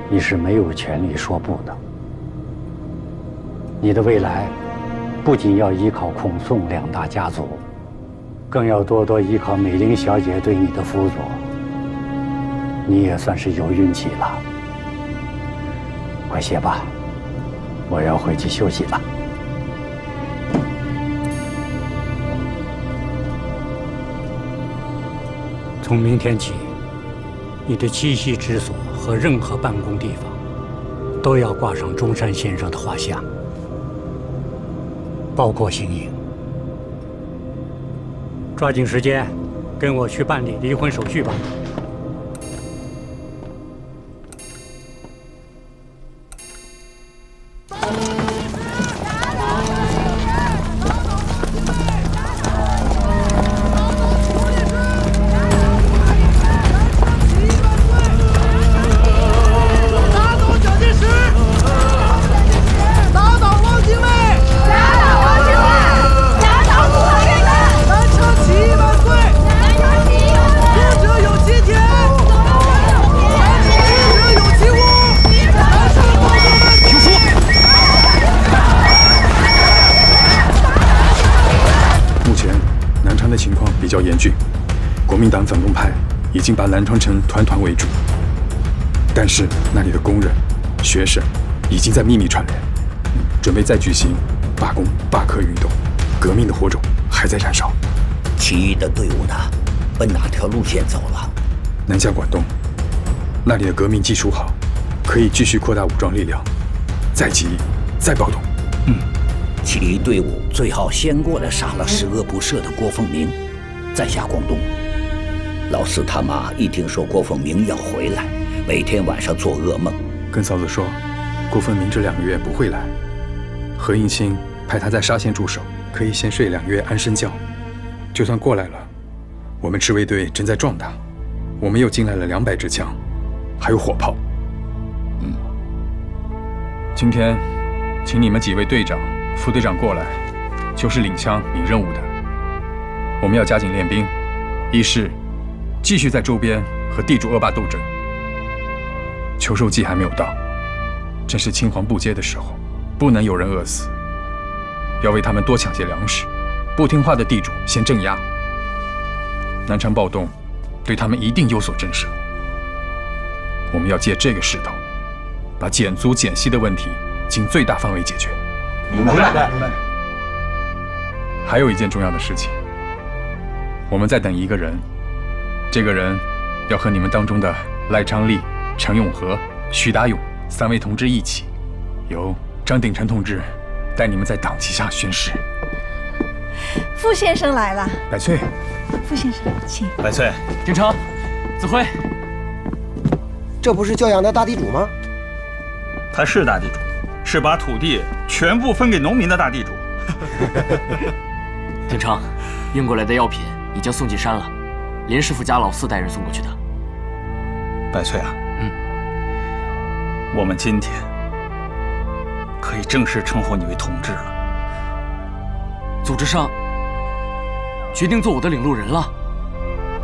你是没有权利说不的。你的未来不仅要依靠孔宋两大家族，更要多多依靠美玲小姐对你的辅佐。你也算是有运气了。快歇吧，我要回去休息了。从明天起，你的栖息之所和任何办公地方，都要挂上中山先生的画像，包括行营。抓紧时间，跟我去办理离婚手续吧。 比较严峻，国民党反动派已经把南昌城团团围住，但是那里的工人、学生已经在秘密串联，准备再举行罢工、罢课运动，革命的火种还在燃烧。 起义的队伍呢，奔哪条路线走了？ 南下广东，那里的革命基础好，可以继续扩大武装力量，再起义，再暴动。 起义队伍最好先过来杀了十恶不赦的郭凤鸣。再下广东，老四他妈一听说郭凤鸣要回来，每天晚上做噩梦。 跟嫂子说，郭凤鸣这2个月不会来。何应钦派他在沙县驻守，可以先睡2个月安身觉。就算过来了，我们赤卫队正在壮大，我们又进来了200支枪，还有火炮。今天，请你们几位队长、副队长过来，就是领枪、领任务的。我们要加紧练兵，一是继续在周边和地主恶霸斗争。秋收季还没有到，正是青黄不接的时候，不能有人饿死，要为他们多抢些粮食。不听话的地主先镇压。南昌暴动，对他们一定有所震慑。我们要借这个势头，把减租减息的问题尽最大范围解决。 明白。 还有一件重要的事情。我们在等一个人，这个人要和你们当中的赖昌利、陈永和、徐达勇3位同志一起，由张鼎臣同志带你们在党旗下宣誓。 傅先生来了。 百岁， 傅先生，请。 百岁， 景成，子辉， 这不是教养的大地主吗？ 他是大地主，是把土地全部分给农民的大地主。 景成，运过来的药品已经送进山了，林师傅家老四带人送过去的。 百岁啊，我们今天可以正式称呼你为同志了。 组织上决定做我的领路人了。